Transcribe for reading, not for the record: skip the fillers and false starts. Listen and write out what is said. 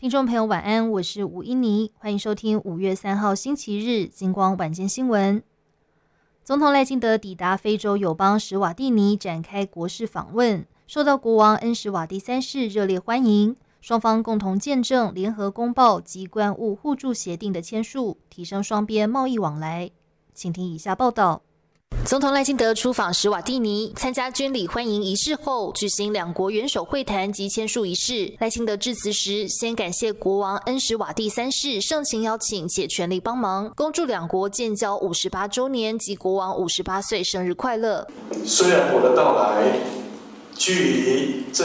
听众朋友晚安，我是吴依妮，欢迎收听5月3号星期日金光晚间新闻。总统赖清德抵达非洲友邦史瓦蒂尼展开国事访问，受到国王恩史瓦蒂3世热烈欢迎，双方共同见证联合公报及关务互助协定的签署，提升双边贸易往来。请听以下报道。总统赖清德出访史瓦蒂尼，参加捐礼欢迎仪式后，举行两国元首会谈及签署仪式。赖清德致辞时，先感谢国王恩史瓦蒂3世盛情邀请且全力帮忙，恭祝两国建交58周年及国王58岁生日快乐。 虽然我的到来距离这